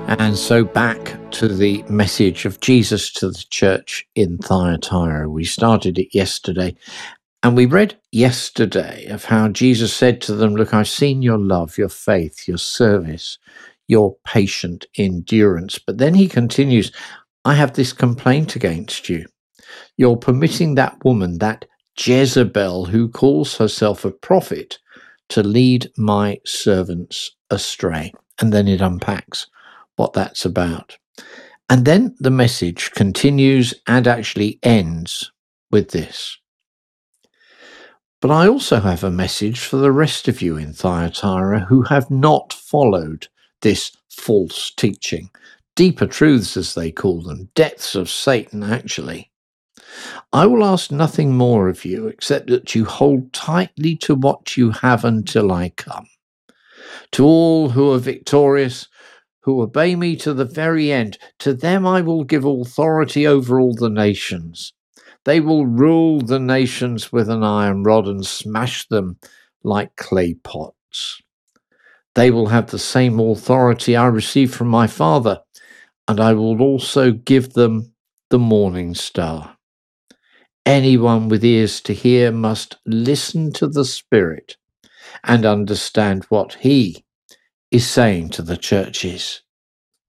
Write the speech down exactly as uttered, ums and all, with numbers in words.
And so back to the message of Jesus to the church in Thyatira. We started it yesterday, and we read yesterday of how Jesus said to them, look, I've seen your love, your faith, your service, your patient endurance. But then he continues, I have this complaint against you. You're permitting that woman, that Jezebel, who calls herself a prophet, to lead my servants astray. And then it unpacks what that's about. And then the message continues and actually ends with this. But I also have a message for the rest of you in Thyatira who have not followed this false teaching, deeper truths as they call them, depths of Satan actually. I will ask nothing more of you except that you hold tightly to what you have until I come. To all who are victorious, who obey me to the very end, to them I will give authority over all the nations. They will rule the nations with an iron rod and smash them like clay pots. They will have the same authority I received from my Father, and I will also give them the morning star. Anyone with ears to hear must listen to the Spirit and understand what he is saying to the churches.